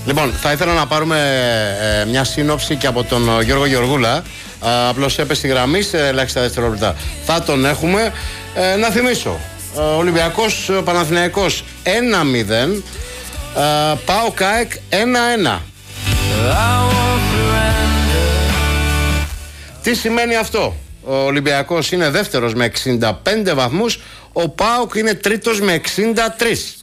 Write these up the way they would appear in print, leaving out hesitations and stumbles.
Λοιπόν, θα ήθελα να πάρουμε μια σύνοψη και από τον Γιώργο Γεωργούλα. Απλώς έπεσε στη γραμμή σε ελάχιστα δευτερόλεπτα. Θα τον έχουμε. Να θυμίσω, Ολυμπιακός Παναθηναϊκός 1-0, ΠΑΟΚ ΑΕΚ 1-1. Τι σημαίνει αυτό? Ο Ολυμπιακός είναι δεύτερος με 65 βαθμούς, ο ΠΑΟΚ είναι τρίτος με 63.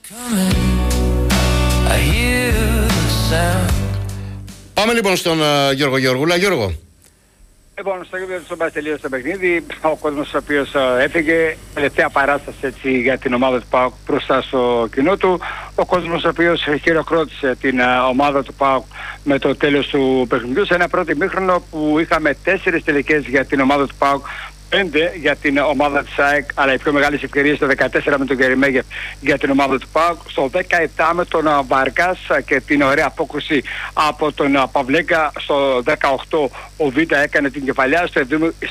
Πάμε λοιπόν στον Γιώργο Γεωργούλα. Γιώργο. Λοιπόν, στο γήπεδο του Σόμπας τελείωσε το παιχνίδι. Ο κόσμος ο οποίος έφυγε, τελευταία παράσταση έτσι, για την ομάδα του ΠΑΟΚ μπροστά στο κοινό του. Ο κόσμος ο οποίος χειροκρότησε την ομάδα του ΠΑΟΚ με το τέλος του παιχνιδιού. Σε ένα πρώτο ημίχρονο που είχαμε 4 τελικές για την ομάδα του ΠΑΟΚ, 5 για την ομάδα της ΑΕΚ, αλλά οι πιο μεγάλες ευκαιρίες το 14 με τον Γερημέγεφ για την ομάδα του ΠΑΟΚ, στο 17 με τον Βάρκας και την ωραία απόκριση από τον Παυλέκα, στο 18 ο Β' έκανε την κεφαλιά, στο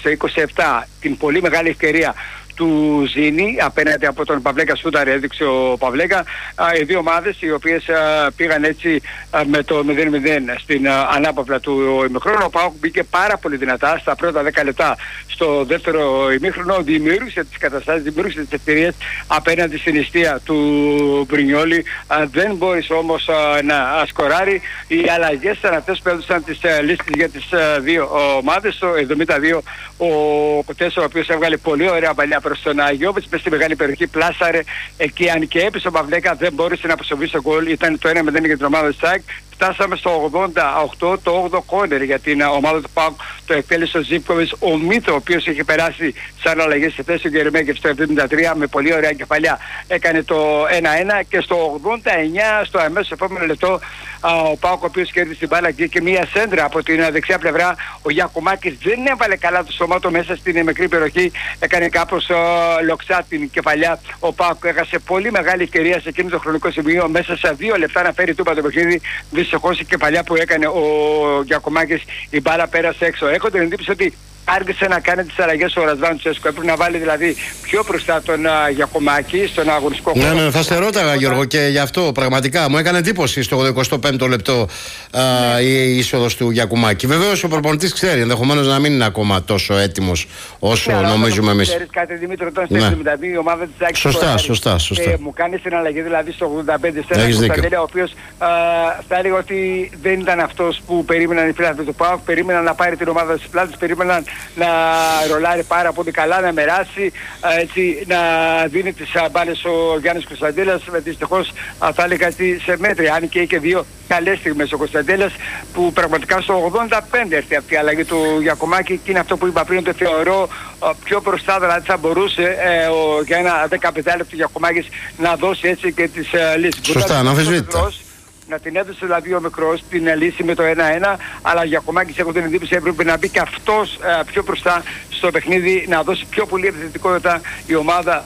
27 την πολύ μεγάλη ευκαιρία του Ζήνη απέναντι από τον Παυλέκα Σούταρ, έδειξε ο Παυλέκα. Οι δύο ομάδες οι οποίες πήγαν έτσι με το 0-0 στην ανάπαυλα του ημιχρόνου. Ο ΠΑΟΚ μπήκε πάρα πολύ δυνατά στα πρώτα 10 λεπτά στο δεύτερο ημίχρονο, δημιούργησε τις καταστάσεις, δημιούργησε τις ευκαιρίες απέναντι στην ιστία του Μπρινιόλη. Δεν μπόρεσε όμως να σκοράρει. Οι αλλαγές ήταν αυτές που έδωσαν τις λύσεις για τις δύο ομάδες. Στο 72 ο Κοτέσο, ο οποίος έβγαλε πολύ ωραία παλιά προς τον Αγιώβιτς, μες στη μεγάλη περιοχή, πλάσαρε εκεί, αν και έπεισε ο Παυλέκα, δεν μπόρεσε να αποσοβεί στο γκολ. Ήταν το 1-0 για την ομάδα της ΑΕΚ. Φτάσαμε στο 88, το 8ο κόρνερ για την ομάδα του ΠΑΟΚ. Το εκτέλεσε ο Ζίβκοβιτς, ο Μίθο, ο οποίος είχε περάσει σαν αλλαγές σε θέση του Γερεμέγεφ στο 73 με πολύ ωραία κεφαλιά. Έκανε το 1-1 και στο 89, στο αμέσως επόμενο λεπτό, ο ΠΑΟΚ, ο οποίος κέρδισε την μπάλα και μια σέντρα από την δεξιά πλευρά. Ο Γιακουμάκης δεν έβαλε καλά το σωμάτο μέσα στην μικρή περιοχή. Έκανε κάπως λοξά την κεφαλιά. Ο ΠΑΟΚ έχασε πολύ μεγάλη ευκαιρία σε εκείνο το χρονικό σημείο, μέσα σε 2 λεπτά να φέρει τούπα το παιχνίδι. Δυστυχώς η κεφαλιά που έκανε ο Γιακουμάκης, η μπάλα πέρασε έξω. Έχω την εντύπωση ότι άργησε να κάνει τις αλλαγές ο Ρασβάν Τσέσκο. Έπρεπε να βάλει δηλαδή πιο μπροστά τον Γιακουμάκη στον αγωνιστικό χώρο. Ναι, θα σε ρώταγα, Γιώργο, και γι' αυτό πραγματικά μου έκανε εντύπωση στο 85ο λεπτό η είσοδος του Γιακουμάκη. Βεβαίως ο προπονητής ξέρει, ενδεχομένως να μην είναι ακόμα τόσο έτοιμος όσο νομίζουμε εμείς. Ξέρεις κάτι, Δημήτρη, όταν στο 72 η ομάδα της ΑΕΚ σωστά. Μου κάνει την αλλαγή δηλαδή στο 85 σε έναν Κωνσταντέλια, ο οποίος θα έλεγα ότι δεν ήταν αυτός που περίμεναν οι φίλοι του ΠΑΟΚ. Περίμεναν να πάρει την ομάδα στις πλάτες, περίμεναν να ρολάρει πάρα πολύ καλά, να μεράσει, έτσι, να δίνει τις μπάλες ο Γιάννης Κωνσταντέλας. Δυστυχώς θα έλεγα σε μέτρια, αν και είχε 2 καλές στιγμές ο Κωνσταντέλας, που πραγματικά στο 85 έρθει αυτή η αλλαγή του Γιακουμάκη, και είναι αυτό που είπα πριν, ότι θεωρώ πιο μπροστά, δηλαδή θα μπορούσε για ένα 15 λεπτό Γιακουμάκης να δώσει έτσι και τις λύσεις. Σωστά, αναμφισβήτητα. Να την έδωσε δηλαδή ο μικρός την λύση με το 1-1, αλλά ο Γιακουμάκης, έχω την εντύπωση, έπρεπε να μπει και αυτός πιο μπροστά στο παιχνίδι, να δώσει πιο πολύ επιθετικότητα η ομάδα,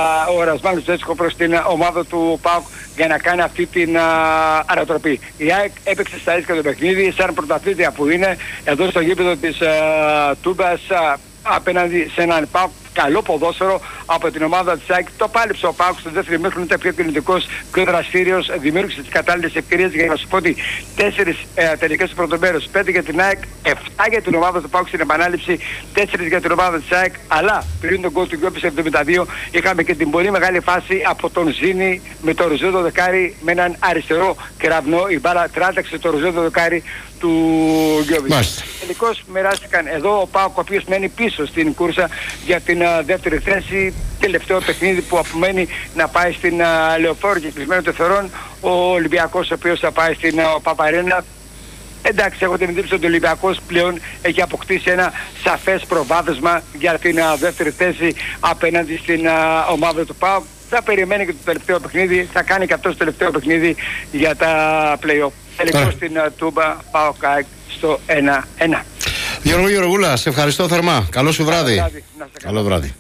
ο Ρασβάν Τσέσκο, προς την ομάδα του ΠΑΟΚ για να κάνει αυτή την ανατροπή. Η ΑΕΚ έπαιξε στα ρίσκα το παιχνίδι, σαν πρωταθλήτρια που είναι, εδώ στο γήπεδο της Τούμπας, απέναντι σε έναν ΠΑΟΚ καλό ποδόσφαιρο από την ομάδα της ΑΕΚ. Το πάλεψε ο ΠΑΟΚ στο δεύτερο ημίχρονο, ήταν πιο κινητικός, πιο δραστήριος, δημιούργησε τις κατάλληλες ευκαιρίες, για να σου πω ότι 4 τελικές στο πρώτο μέρος, 5 για την ΑΕΚ, 7 για την ομάδα του ΠΑΟΚ στην επανάληψη, 4 για την ομάδα της ΑΕΚ, αλλά πριν τον γκολ του Γκιόπη 72 είχαμε και την πολύ μεγάλη φάση από τον Ζήνη με το ροζέ το δεκάρι, με έναν αριστερό κεραυνό, η μπάλα τράταξε το ροζέ το δεκάρι του Γκιόπη. Τελικώς μοιράστηκαν εδώ ο ΠΑΟΚ, ο οποίος μένει πίσω στην κούρσα για την δεύτερη θέση. Τελευταίο παιχνίδι που απομένει να πάει στην Λεωφόρο και κλεισμένο των θερών, ο Ολυμπιακός, ο οποίος θα πάει στην Παπαρένα. Εντάξει, έχω την εντύπωση ότι ο Ολυμπιακός πλέον έχει αποκτήσει ένα σαφές προβάδισμα για την δεύτερη θέση απέναντι στην ομάδα του ΠΑΟΚ. Θα περιμένει και το τελευταίο παιχνίδι, θα κάνει και αυτό το τελευταίο παιχνίδι για τα play-off. Τελικώς στην Τούμπα, ΠΑΟΚ στο 1-1. Γιώργο Γεωργούλα, σε ευχαριστώ θερμά. Καλό σου βράδυ. Καλό βράδυ.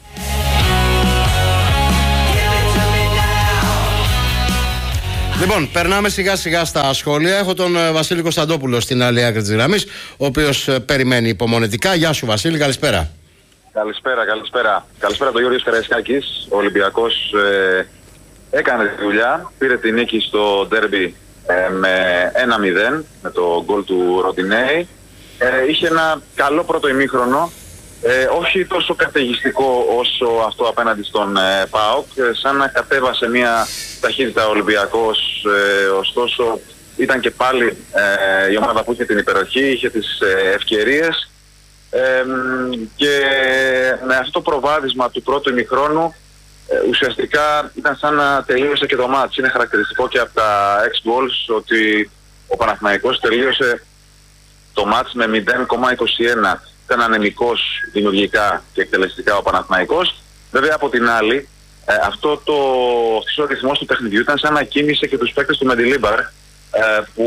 Λοιπόν, περνάμε σιγά σιγά στα σχόλια. Έχω τον Βασίλη Κωνσταντόπουλο στην άλλη άκρη της γραμμής, ο οποίος περιμένει υπομονετικά. Γεια σου Βασίλη, καλησπέρα. Καλησπέρα. Καλησπέρα τον Γιώργος Καραϊσκάκης. Ο Ολυμπιακός έκανε τη δουλειά, πήρε τη νίκη στο ντέρμπι με 1-0 με το γκολ του Ροντινέη. Είχε ένα καλό πρώτο ημίχρονο, όχι τόσο καταιγιστικό όσο αυτό απέναντι στον ΠΑΟΚ, σαν να κατέβασε μια ταχύτητα ο Ολυμπιακός, ωστόσο ήταν και πάλι η ομάδα που είχε την υπεροχή, είχε τις ευκαιρίες, και με αυτό το προβάδισμα του πρώτου ημιχρόνου ουσιαστικά ήταν σαν να τελείωσε και το μάτς. Είναι χαρακτηριστικό και από τα ex-goals ότι ο Παναθηναϊκός τελείωσε το μάτς με 0,21. Ήταν ανεμικός δημιουργικά και εκτελεστικά ο Παναθηναϊκός. Βέβαια από την άλλη, αυτός ο ρυθμός του παιχνιδιού ήταν σαν να κίνησε και τους παίκτες του Μεντιλίμπαρ, που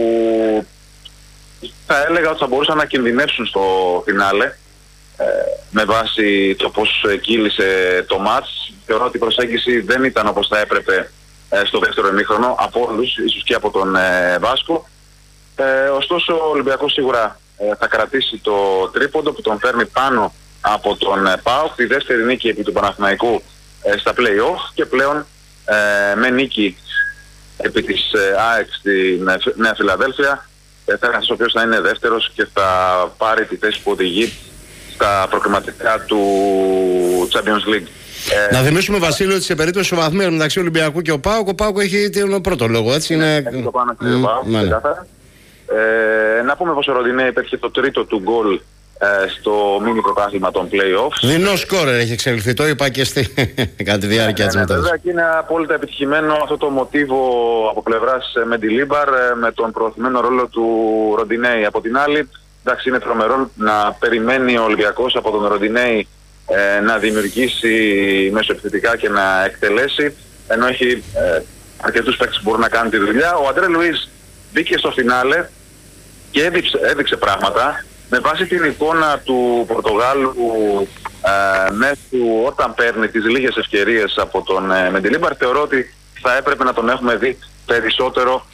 θα έλεγα ότι θα μπορούσαν να κινδυνεύσουν στο φινάλε, με βάση το πώς κύλησε το μάτς. Θεωρώ ότι η προσέγγιση δεν ήταν όπως θα έπρεπε στο δεύτερο ημίχρονο από όλους, ίσως και από τον Βάσκο. Ωστόσο ο Ολυμπιακός σίγουρα θα κρατήσει το τρίποντο που τον φέρνει πάνω από τον ΠΑΟΚ, τη δεύτερη νίκη επί του Παναθηναϊκού στα play-off, και πλέον με νίκη επί της ΑΕΚ στη Νέα Φιλαδέλφια, ένας ο οποίος θα είναι δεύτερος και θα πάρει τη θέση που οδηγεί στα προκριματικά του Champions League. Να θυμίσουμε, Βασίλειο, ότι σε περίπτωση ισοβαθμίας μεταξύ Ολυμπιακού και ο ΠΑΟΚ έχει τον πρώτο λόγο, έτσι είναι. Το πάνω και το ΠΑΟΚ, ξεκάθαρα. Να πούμε πως ο Ροντινέη υπήρχε το τρίτο του γκολ στο μίνι πρωτάθλημα των play-offs. Δεινό σκόρερ έχει εξελιχθεί, το είπα και κατά τη διάρκεια της μετάδοσης. Βέβαια και είναι απόλυτα επιτυχημένο αυτό το μοτίβο από πλευράς Μεντιλίμπαρ, με τον προωθημένο ρόλο του Ροντινέη. Από την άλλη, εντάξει, είναι τρομερό να περιμένει ο Ολυμπιακός από τον Ροντινέη να δημιουργήσει μεσοεπιθετικά και να εκτελέσει, ενώ έχει αρκετούς παίκτες που μπορούν να κάνουν τη δουλειά. Ο Αντρέ Λουίς μπήκε στο φινάλε και έδειξε πράγματα. Με βάση την εικόνα του Πορτογάλου Μέσου όταν παίρνει τις λίγες ευκαιρίες από τον Μεντιλίμπαρ, θεωρώ ότι θα έπρεπε να τον έχουμε δει περισσότερο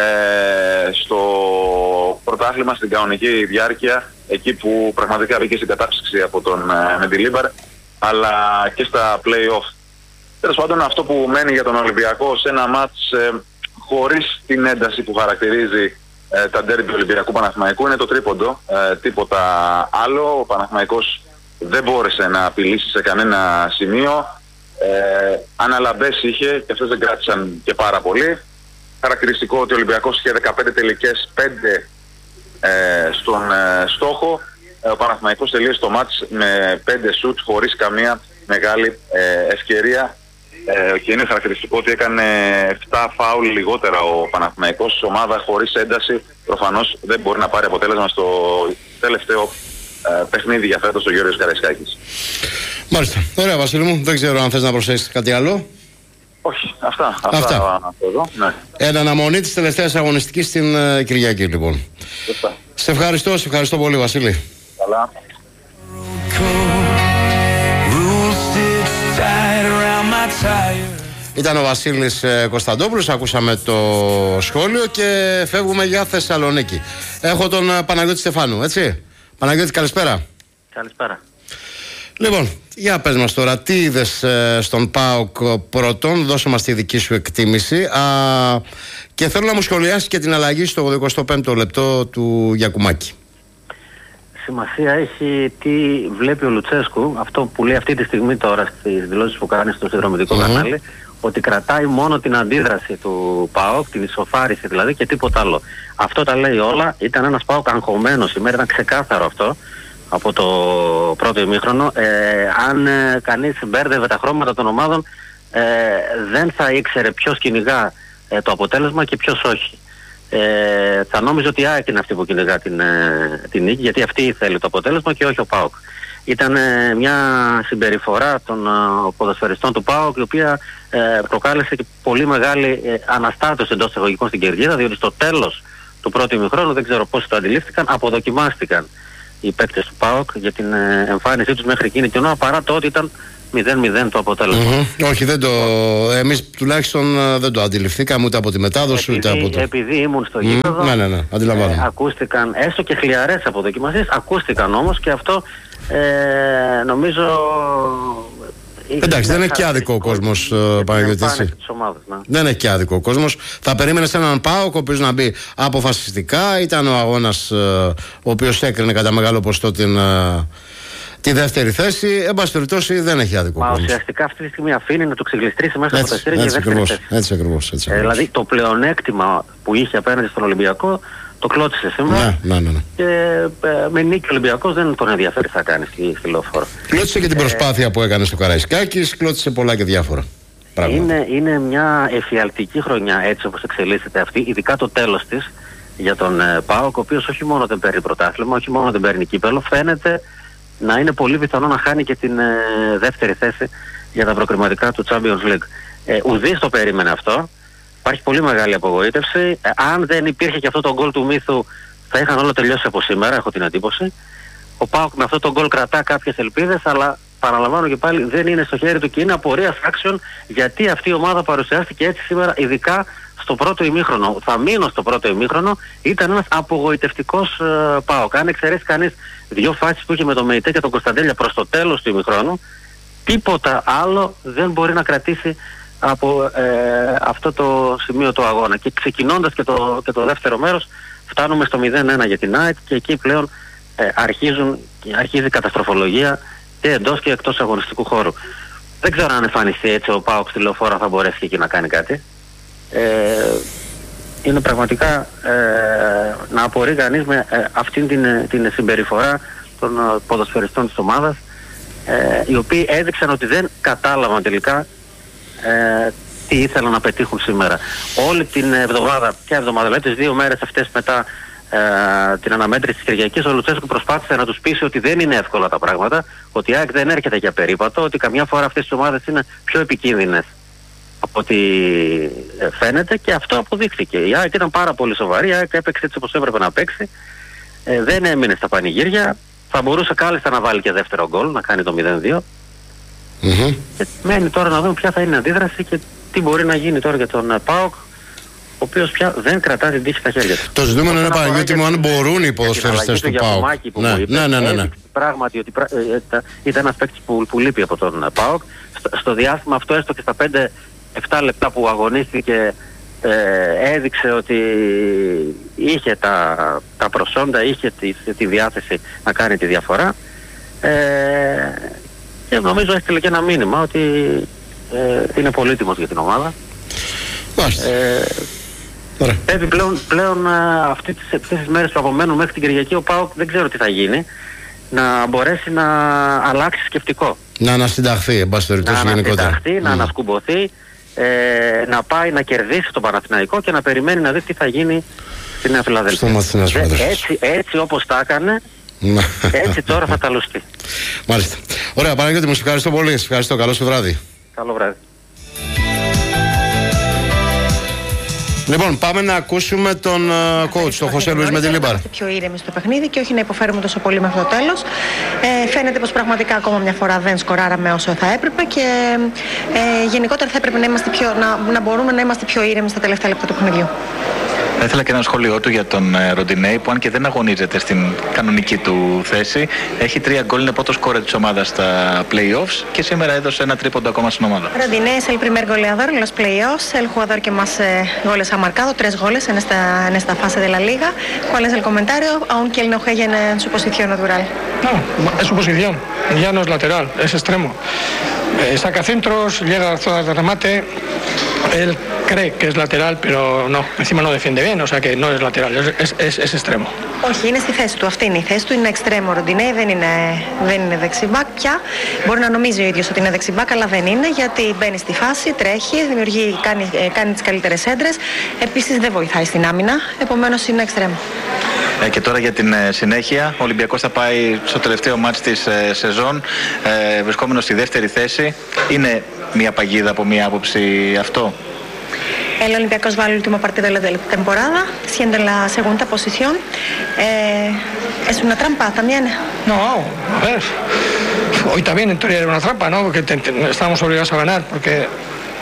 στο πρωτάθλημα στην κανονική διάρκεια, εκεί που πραγματικά μπήκε στην κατάψυξη από τον Μεντιλίμπαρ, αλλά και στα play-off. Τέλος πάντων, αυτό που μένει για τον Ολυμπιακό σε ένα μάτς χωρίς την ένταση που χαρακτηρίζει τα ντέρμπι του Ολυμπιακού Παναθηναϊκού είναι το τρίποντο, τίποτα άλλο. Ο Παναθηναϊκός δεν μπόρεσε να απειλήσει σε κανένα σημείο, αναλαμπές είχε και αυτές δεν κράτησαν και πάρα πολύ. Χαρακτηριστικό ότι ο Ολυμπιακός είχε 15 τελικές, 5 στον στόχο. Ο Παναθηναϊκός τελείωσε το μάτς με 5 σουτ χωρίς καμία μεγάλη ευκαιρία, και είναι χαρακτηριστικό ότι έκανε 7 φάουλ λιγότερα ο Παναθηναϊκός. Ομάδα χωρίς ένταση προφανώς δεν μπορεί να πάρει αποτέλεσμα στο τελευταίο παιχνίδι για φέτος ο Γιώργος Καραϊσκάκης. Μάλιστα. Ωραία, Βασίλη μου, δεν ξέρω αν θες να προσθέσεις κάτι άλλο. Όχι, αυτά. Εδώ, ναι. Εν αναμονή της τελευταίας αγωνιστικής στην Κυριακή, λοιπόν. Σε ευχαριστώ πολύ, Βασίλη. Καλά. Ήταν ο Βασίλης Κωνσταντόπουλος, ακούσαμε το σχόλιο και φεύγουμε για Θεσσαλονίκη. Έχω τον Παναγιώτη Στεφάνου, έτσι. Παναγιώτη, καλησπέρα. Καλησπέρα. Λοιπόν, για πες μας τώρα, τι είδες στον ΠΑΟΚ πρώτον, δώσε μας τη δική σου εκτίμηση, και θέλω να μου σχολιάσεις και την αλλαγή στο 85ο λεπτό του Γιακουμάκη. Σημασία έχει τι βλέπει ο Λουτσέσκου, αυτό που λέει αυτή τη στιγμή τώρα στις δηλώσεις που κάνει στο συνδρομητικό κανάλι, ότι κρατάει μόνο την αντίδραση του ΠΑΟΚ, την ισοφάριση δηλαδή, και τίποτα άλλο. Αυτό τα λέει όλα. Ήταν ένας ΠΑΟΚ αγχωμένος σήμερα, ήταν ξεκάθαρο αυτό από το πρώτο ημίχρονο. Αν κανείς μπέρδευε τα χρώματα των ομάδων, δεν θα ήξερε ποιος κυνηγά το αποτέλεσμα και ποιος όχι. Θα νόμιζε ότι η ΑΕΚ είναι αυτή που κυνηγά την νίκη, γιατί αυτή θέλει το αποτέλεσμα και όχι ο ΠΑΟΚ. Ήταν μια συμπεριφορά των ποδοσφαιριστών του ΠΑΟΚ, η οποία προκάλεσε και πολύ μεγάλη αναστάτωση εντός εισαγωγικών στην κερκίδα, διότι στο τέλος του πρώτου ημιχρόνου, δεν ξέρω πώς το αντιλήφθηκαν, αποδοκιμάστηκαν οι παίκτες του ΠΑΟΚ για την εμφάνισή τους μέχρι εκείνη την ώρα, παρά το ότι ήταν 0-0 το αποτέλεσμα. Όχι, εμείς τουλάχιστον δεν το αντιληφθήκαμε ούτε από τη μετάδοση ούτε από το... Επειδή ήμουν στο γήπεδο, ακούστηκαν έστω και χλιαρές αποδοκιμασίες, ακούστηκαν όμως, και αυτό νομίζω Εντάξει, δεν έχει και άδικο ο κόσμος, Παναγιώτη. Δεν έχει και άδικο ο κόσμος. Θα περίμενε έναν ΠΑΟΚ ο οποίος να μπει αποφασιστικά. Ήταν ο αγώνας ο οποίος έκρινε κατά μεγάλο ποσοστό τη δεύτερη θέση. Εν πάση περιπτώσει, δεν έχει άδικο ο κόσμος. Ουσιαστικά αυτή τη στιγμή αφήνει να το ξεγλιστρήσει μέσα από τα αστέρια για δεύτερη θέση. Έτσι ακριβώς. Δηλαδή το πλεονέκτημα που είχε απέναντι στον Ολυμπιακό το κλώτσισε σήμερα. Ναι. Και με νίκη ο Ολυμπιακός δεν τον ενδιαφέρει τι θα κάνει στη Λεωφόρο. Κλώτσισε και την προσπάθεια που έκανε στο Καραϊσκάκης, κλώτσισε πολλά και διάφορα. Είναι μια εφιαλτική χρονιά έτσι όπως εξελίσσεται αυτή, ειδικά το τέλος της για τον ΠΑΟΚ, ο οποίος όχι μόνο δεν παίρνει πρωτάθλημα, όχι μόνο δεν παίρνει κύπελλο, φαίνεται να είναι πολύ πιθανό να χάνει και την δεύτερη θέση για τα προκριματικά του Champions League. Ουδής το περίμενε αυτό. Υπάρχει πολύ μεγάλη απογοήτευση. Αν δεν υπήρχε και αυτό το γκολ του Μύθου, θα είχαν όλα τελειώσει από σήμερα, έχω την εντύπωση. Ο ΠΑΟΚ με αυτό το γκολ κρατά κάποιες ελπίδες, αλλά παραλαμβάνω και πάλι δεν είναι στο χέρι του και είναι απορίας άξιων γιατί αυτή η ομάδα παρουσιάστηκε έτσι σήμερα, ειδικά στο πρώτο ημίχρονο. Θα μείνω στο πρώτο ημίχρονο, ήταν ένας απογοητευτικός ΠΑΟΚ. Αν εξαιρέσει κανείς δύο φάσεις που είχε με τον Μεϊτέ και τον Κωνσταντέλια προς το τέλος του ημίχρονου, τίποτα άλλο δεν μπορεί να κρατήσει από αυτό το σημείο του αγώνα. Και ξεκινώντας και το δεύτερο μέρος, φτάνουμε στο 0-1 για την ΑΕΚ και εκεί πλέον αρχίζει η καταστροφολογία και εντός και εκτός αγωνιστικού χώρου. Δεν ξέρω αν εμφανιστεί έτσι ο ΠΑΟΚ στη Λεωφόρο θα μπορέσει εκεί να κάνει κάτι. Είναι πραγματικά να απορεί κανείς με αυτήν την συμπεριφορά των ποδοσφαιριστών της ομάδας, οι οποίοι έδειξαν ότι δεν κατάλαβαν τελικά τι ήθελαν να πετύχουν σήμερα. Όλη την εβδομάδα, δηλαδή τις 2 μέρες αυτές μετά την αναμέτρηση της Κυριακής, ο Λουτσέσκου προσπάθησε να τους πείσει ότι δεν είναι εύκολα τα πράγματα, ότι η ΑΕΚ δεν έρχεται για περίπατο, ότι καμιά φορά αυτές τις ομάδες είναι πιο επικίνδυνες από ό,τι φαίνεται, και αυτό αποδείχθηκε. Η ΑΕΚ ήταν πάρα πολύ σοβαρή, η ΑΕΚ έπαιξε έτσι όπως έπρεπε να παίξει, δεν έμεινε στα πανηγύρια, θα μπορούσε κάλλιστα να βάλει και δεύτερο γκολ, να κάνει το 0-2. Και μένει τώρα να δούμε ποια θα είναι η αντίδραση και τι μπορεί να γίνει τώρα για τον ΠΑΟΚ, ο οποίος πια δεν κρατά την τύχη στα χέρια του. Το ζητούμενο είναι, Παναγιώτη μου, αν μπορούν οι ποδοσφαιριστές του ΠΑΟΚ. Ναι. Πράγματι ότι ήταν ένας παίκτης που λείπει από τον ΠΑΟΚ. Στο διάστημα αυτό, έστω και στα 5-7 λεπτά που αγωνίστηκε, έδειξε ότι είχε τα προσόντα, είχε τη διάθεση να κάνει τη διαφορά. Και νομίζω έστειλε και ένα μήνυμα ότι είναι πολύτιμος για την ομάδα. Πλέον αυτές τις μέρες που απομένουν μέχρι την Κυριακή, ο ΠΑΟΚ δεν ξέρω τι θα γίνει, να μπορέσει να αλλάξει σκεπτικό. Να ανασυνταχθεί, εν πάση περιπτώσει, γενικότερα. Να ανασκουμποθεί, να πάει να κερδίσει τον Παναθηναϊκό και να περιμένει να δει τι θα γίνει στη Νέα Φιλαδέλφια. Έτσι όπως τα έκανε, έτσι τώρα θα ταλουστεί. Μάλιστα. Ωραία, Παναγιώτη μου, σε ευχαριστώ πολύ. Σε ευχαριστώ. Καλό σου βράδυ. Καλό βράδυ. Λοιπόν, πάμε να ακούσουμε τον coach, τον Χωσέ Λουίς Μεντιλίμπαρ. Είμαστε πιο ήρεμοι στο παιχνίδι και όχι να υποφέρουμε τόσο πολύ μέχρι το τέλος. Φαίνεται πως πραγματικά ακόμα μια φορά δεν σκοράραμε όσο θα έπρεπε και γενικότερα θα έπρεπε να μπορούμε να είμαστε πιο ήρεμοι στα τελευταία λεπτά του παιχνιδιού. Θα ήθελα και ένα σχόλιο του για τον Ροντινέι, που αν και δεν αγωνίζεται στην κανονική του θέση, έχει 3 γκολ, είναι πρώτο σκόρερ της ομάδας στα play-offs και σήμερα έδωσε ένα τρίποντο ακόμα στην ομάδα. Rondinei es el primer goleador en los play-offs, el jugador que más goles ha marcado, 3 goles en esta fase de la liga. ¿Cuál es el comentario, aunque él no juegue en su posición natural? No, es su posición, ya no es lateral, es extremo. Saca centros, llega a las zonas de remate. Él cree que es lateral, pero no, encima no defiende bien, o sea que no es lateral, es extremo. Όχι, είναι στη θέση του. Αυτή είναι η θέση του. Είναι εξτρέμο Ροντινέι, δεν είναι δεξιμπάκ πια. Μπορεί να νομίζει ο ίδιος ότι είναι δεξιμπάκ, αλλά δεν είναι, γιατί μπαίνει στη φάση, τρέχει, κάνει τις καλύτερες έντρες. Επίσης δεν βοηθάει στην άμυνα, επομένως είναι εξτρέμο. Και τώρα για την συνέχεια, ο Ολυμπιακός θα πάει στο τελευταίο μάτς της σεζόν, βρισκόμενος στη δεύτερη θέση. Είναι μια παγίδα από μια άποψη αυτό? El Olympiacos va al último partido de la temporada, siendo en la segunda posición. ¿Es una trampa también? No, a ver, hoy también en teoría era una trampa, ¿no? Porque estábamos obligados a ganar, porque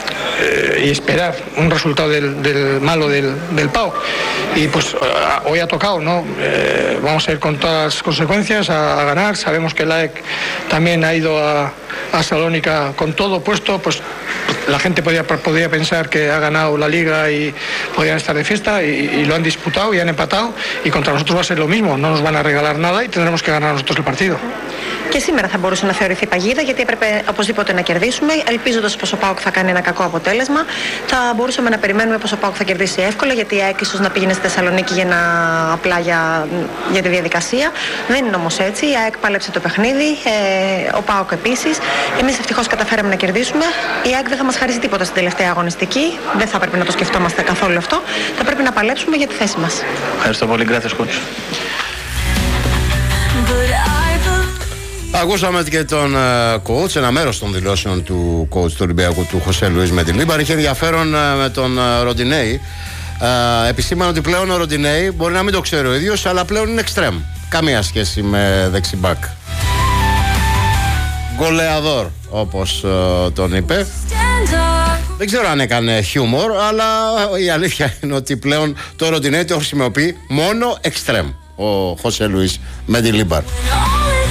y esperar un resultado malo del PAOK. Y pues hoy ha tocado, ¿no? Vamos a ir con todas las consecuencias a ganar. Sabemos que el AEK también ha ido a Salónica con todo puesto, pues la gente podría pensar que ha ganado la Liga y podrían estar de fiesta, y lo han disputado y han empatado, y contra nosotros va a ser lo mismo, no nos van a regalar nada y tendremos que ganar nosotros el partido. Και σήμερα θα μπορούσε να θεωρηθεί παγίδα, γιατί έπρεπε οπωσδήποτε να κερδίσουμε, ελπίζοντας πως ο ΠΑΟΚ θα κάνει ένα κακό αποτέλεσμα. Θα μπορούσαμε να περιμένουμε πως ο ΠΑΟΚ θα κερδίσει εύκολα, γιατί η ΑΕΚ ίσως να πήγαινε στη Θεσσαλονίκη απλά για τη διαδικασία. Δεν είναι όμως έτσι. Η ΑΕΚ πάλεψε το παιχνίδι, ο ΠΑΟΚ επίσης. Εμείς ευτυχώς καταφέραμε να κερδίσουμε. Η ΑΕΚ δεν θα μας χαρίσει τίποτα στην τελευταία αγωνιστική. Δεν θα πρέπει να το σκεφτόμαστε καθόλου αυτό. Θα πρέπει να παλέψουμε για τη θέση μας. Ευχαριστώ πολύ. Gracias, coach. Ακούσαμε και τον coach, ένα μέρος των δηλώσεων του coach του Ολυμπιακού, του Χωσέ Λουίς Μεντιλίμπαρ. Είχε ενδιαφέρον με τον Ροντινέι. Επισήμανε ότι πλέον ο Ροντινέι μπορεί να μην το ξέρει ο ίδιος, αλλά πλέον είναι εξτρέμ. Καμία σχέση με δεξιμπάκ. Γκολεαδόρ, όπως τον είπε. Δεν ξέρω αν έκανε χιούμορ, αλλά η αλήθεια είναι ότι πλέον το Ροντινέι το χρησιμοποιεί μόνο εξτρέμ ο Χωσέ Λουίς Μεντιλίμπαρ.